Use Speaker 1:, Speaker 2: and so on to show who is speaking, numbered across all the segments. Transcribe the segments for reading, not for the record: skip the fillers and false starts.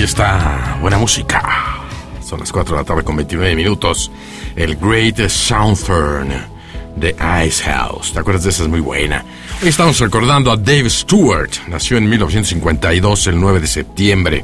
Speaker 1: Ahí está, buena música. Son las 4 de la tarde con 29 minutos. El Great Southern de Icehouse. ¿Te acuerdas de esa? Es muy buena. Hoy estamos recordando a Dave Stewart. Nació en 1952, el 9 de septiembre.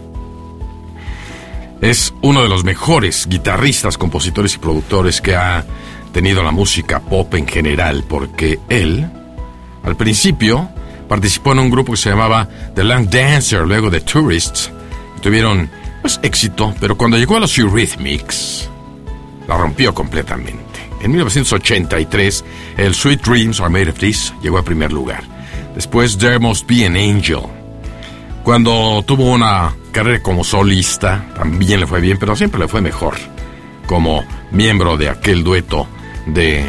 Speaker 1: Es uno de los mejores guitarristas, compositores y productores que ha tenido la música pop en general, porque él, al principio, participó en un grupo que se llamaba The Long Dancer, luego The Tourists. Tuvieron, pues, éxito, pero cuando llegó a los Eurythmics, la rompió completamente. En 1983, el Sweet Dreams Are Made of This llegó a primer lugar. Después, There Must Be an Angel. Cuando tuvo una carrera como solista, también le fue bien, pero siempre le fue mejor como miembro de aquel dueto de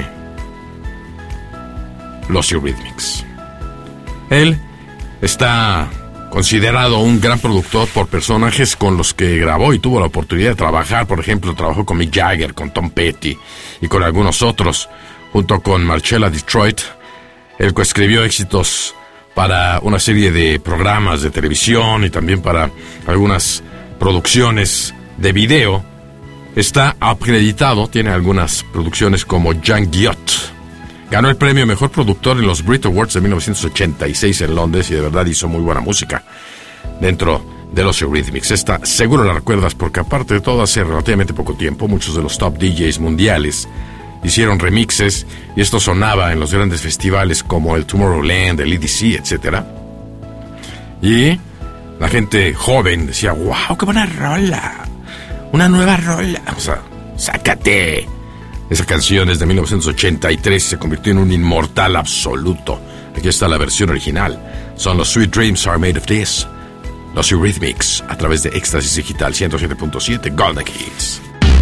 Speaker 1: los Eurythmics. Él está considerado un gran productor por personajes con los que grabó y tuvo la oportunidad de trabajar. Por ejemplo, trabajó con Mick Jagger, con Tom Petty y con algunos otros, junto con Marcella Detroit. Él coescribió éxitos para una serie de programas de televisión y también para algunas producciones de video. Está acreditado, tiene algunas producciones como Jean Guillot. Ganó el premio Mejor Productor en los Brit Awards de 1986 en Londres y de verdad hizo muy buena música dentro de los Eurythmics. Esta seguro la recuerdas porque aparte de todo hace relativamente poco tiempo muchos de los top DJs mundiales hicieron remixes y esto sonaba en los grandes festivales como el Tomorrowland, el EDC, etc. Y la gente joven decía, wow, qué buena rola, una nueva rola, o sea, sácate. Esa canción es de 1983 y se convirtió en un inmortal absoluto. Aquí está la versión original. Son los Sweet Dreams Are Made of This. Los Eurythmics a través de Éxtasis Digital 107.7 Golden Hits.